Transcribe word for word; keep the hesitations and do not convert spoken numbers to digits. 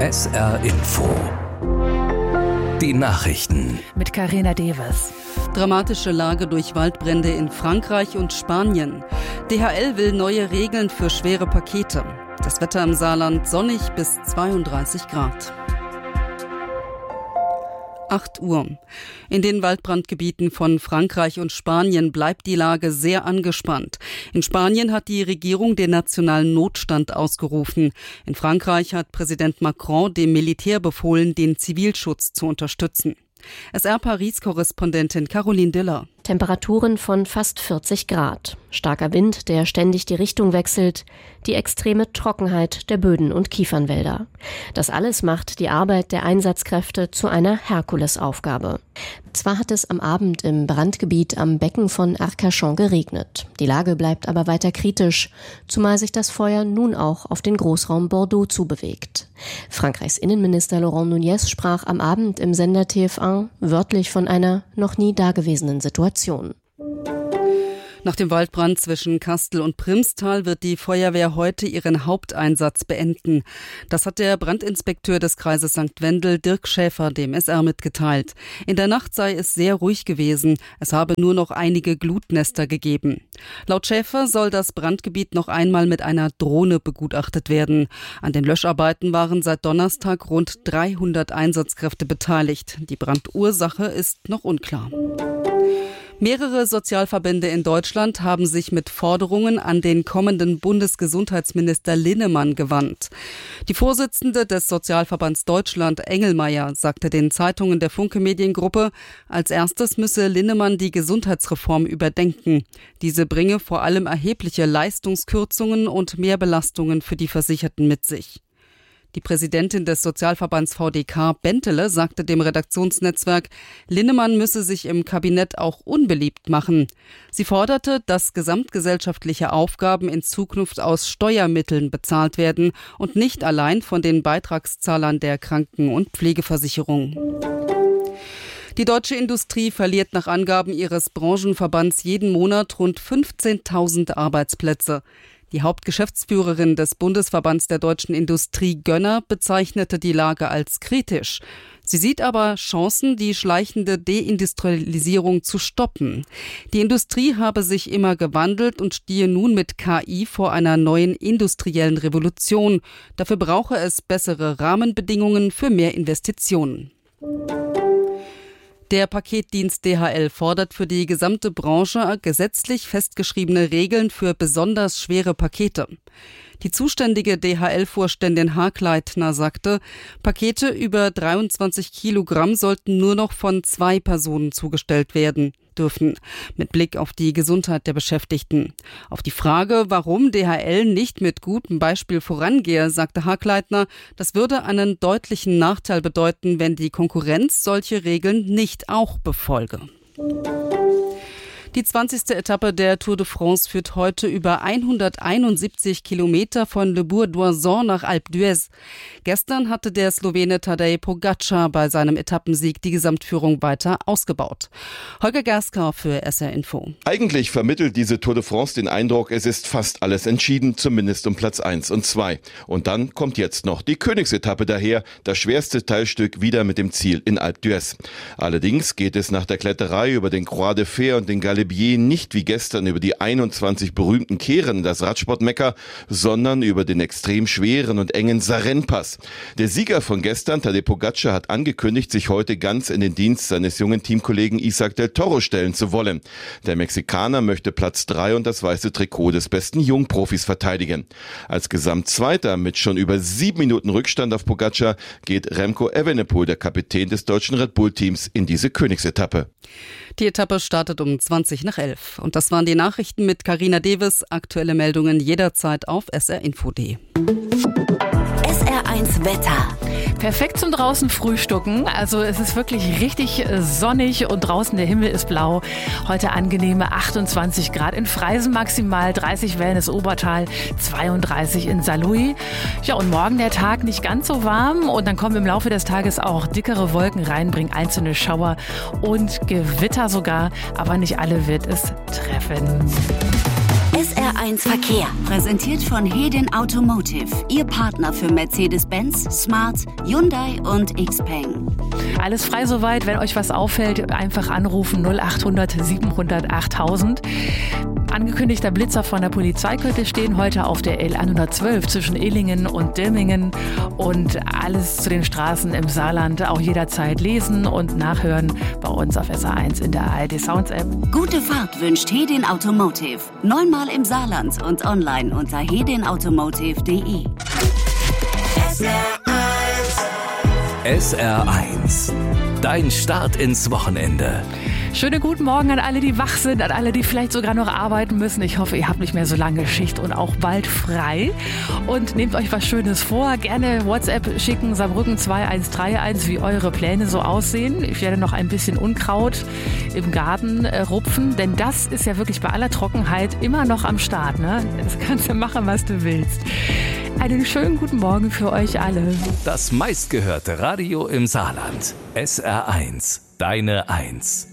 S R Info. Die Nachrichten. Mit Karina Devers. Dramatische Lage durch Waldbrände in Frankreich und Spanien. D H L will neue Regeln für schwere Pakete. Das Wetter im Saarland sonnig bis zweiunddreißig Grad. acht Uhr. In den Waldbrandgebieten von Frankreich und Spanien bleibt die Lage sehr angespannt. In Spanien hat die Regierung den nationalen Notstand ausgerufen. In Frankreich hat Präsident Macron dem Militär befohlen, den Zivilschutz zu unterstützen. S R-Paris-Korrespondentin Caroline Diller. Temperaturen von fast vierzig Grad. Starker Wind, der ständig die Richtung wechselt. Die extreme Trockenheit der Böden und Kiefernwälder. Das alles macht die Arbeit der Einsatzkräfte zu einer Herkulesaufgabe. Zwar hat es am Abend im Brandgebiet am Becken von Arcachon geregnet. Die Lage bleibt aber weiter kritisch, zumal sich das Feuer nun auch auf den Großraum Bordeaux zubewegt. Frankreichs Innenminister Laurent Nunez sprach am Abend im Sender T F eins wörtlich von einer noch nie dagewesenen Situation. Nach dem Waldbrand zwischen Kastel und Primstal wird die Feuerwehr heute ihren Haupteinsatz beenden. Das hat der Brandinspekteur des Kreises Sankt Wendel, Dirk Schäfer, dem S R mitgeteilt. In der Nacht sei es sehr ruhig gewesen. Es habe nur noch einige Glutnester gegeben. Laut Schäfer soll das Brandgebiet noch einmal mit einer Drohne begutachtet werden. An den Löscharbeiten waren seit Donnerstag rund dreihundert Einsatzkräfte beteiligt. Die Brandursache ist noch unklar. Mehrere Sozialverbände in Deutschland haben sich mit Forderungen an den kommenden Bundesgesundheitsminister Linnemann gewandt. Die Vorsitzende des Sozialverbands Deutschland, Engelmeier, sagte den Zeitungen der Funke Mediengruppe, als erstes müsse Linnemann die Gesundheitsreform überdenken. Diese bringe vor allem erhebliche Leistungskürzungen und Mehrbelastungen für die Versicherten mit sich. Die Präsidentin des Sozialverbands V D K, Bentele, sagte dem Redaktionsnetzwerk, Linnemann müsse sich im Kabinett auch unbeliebt machen. Sie forderte, dass gesamtgesellschaftliche Aufgaben in Zukunft aus Steuermitteln bezahlt werden und nicht allein von den Beitragszahlern der Kranken- und Pflegeversicherung. Die deutsche Industrie verliert nach Angaben ihres Branchenverbands jeden Monat rund fünfzehntausend Arbeitsplätze. Die Hauptgeschäftsführerin des Bundesverbands der deutschen Industrie, Gönner, bezeichnete die Lage als kritisch. Sie sieht aber Chancen, die schleichende Deindustrialisierung zu stoppen. Die Industrie habe sich immer gewandelt und stehe nun mit K I vor einer neuen industriellen Revolution. Dafür brauche es bessere Rahmenbedingungen für mehr Investitionen. Der Paketdienst D H L fordert für die gesamte Branche gesetzlich festgeschriebene Regeln für besonders schwere Pakete. Die zuständige D H L-Vorständin Haagleitner sagte, Pakete über dreiundzwanzig Kilogramm sollten nur noch von zwei Personen zugestellt werden dürfen, mit Blick auf die Gesundheit der Beschäftigten. Auf die Frage, warum D H L nicht mit gutem Beispiel vorangehe, sagte Haagleitner, das würde einen deutlichen Nachteil bedeuten, wenn die Konkurrenz solche Regeln nicht auch befolge. Die zwanzigste Etappe der Tour de France führt heute über hunderteinundsiebzig Kilometer von Le Bourg-d'Oisans nach Alpe d'Huez. Gestern hatte der Slowene Tadej Pogačar bei seinem Etappensieg die Gesamtführung weiter ausgebaut. Holger Gerska für S R Info. Eigentlich vermittelt diese Tour de France den Eindruck, es ist fast alles entschieden, zumindest um Platz eins und zwei. Und dann kommt jetzt noch die Königsetappe daher, das schwerste Teilstück wieder mit dem Ziel in Alpe d'Huez. Allerdings geht es nach der Kletterei über den Croix de Fer und den Galibier nicht wie gestern über die einundzwanzig berühmten Kehren in das Radsportmekka, sondern über den extrem schweren und engen Sarenne-Pass. Der Sieger von gestern, Tadej Pogačar, hat angekündigt, sich heute ganz in den Dienst seines jungen Teamkollegen Isaac del Toro stellen zu wollen. Der Mexikaner möchte Platz drei und das weiße Trikot des besten Jungprofis verteidigen. Als Gesamtzweiter mit schon über sieben Minuten Rückstand auf Pogačar geht Remco Evenepoel, der Kapitän des deutschen Red Bull-Teams, in diese Königsetappe. Die Etappe startet um zwanzig nach elf. Und das waren die Nachrichten mit Carina Deves. Aktuelle Meldungen jederzeit auf s r info punkt d e. S R eins Wetter. Perfekt zum draußen frühstücken. Also es ist wirklich richtig sonnig und draußen der Himmel ist blau. Heute angenehme achtundzwanzig Grad in Freisen maximal, dreißig Wellness Obertal, zweiunddreißig in Saarlouis. Ja, und morgen der Tag nicht ganz so warm und dann kommen im Laufe des Tages auch dickere Wolken rein, bringen einzelne Schauer und Gewitter sogar, aber nicht alle wird es treffen. S R eins Verkehr, präsentiert von Hedin Automotive, Ihr Partner für Mercedes-Benz, Smart, Hyundai und Xpeng. Alles frei soweit, wenn euch was auffällt, einfach anrufen null acht hundert siebenhundert achttausend. Angekündigter Blitzer von der Polizei könnte stehen heute auf der L hundertzwölf zwischen Illingen und Dirmingen und alles zu den Straßen im Saarland auch jederzeit lesen und nachhören bei uns auf S R eins in der A R D Sounds App. Gute Fahrt wünscht Hedin Automotive. Neunmal im Saarland und online unter hedin automotive punkt de. S R eins. Dein Start ins Wochenende. Schönen guten Morgen an alle, die wach sind, an alle, die vielleicht sogar noch arbeiten müssen. Ich hoffe, ihr habt nicht mehr so lange Schicht und auch bald frei. Und nehmt euch was Schönes vor. Gerne WhatsApp schicken, Saarbrücken zwei eins drei eins, wie eure Pläne so aussehen. Ich werde noch ein bisschen Unkraut im Garten äh, rupfen, denn das ist ja wirklich bei aller Trockenheit immer noch am Start. Ne? Das kannst du machen, was du willst. Einen schönen guten Morgen für euch alle. Das meistgehörte Radio im Saarland. S R eins. Deine Eins.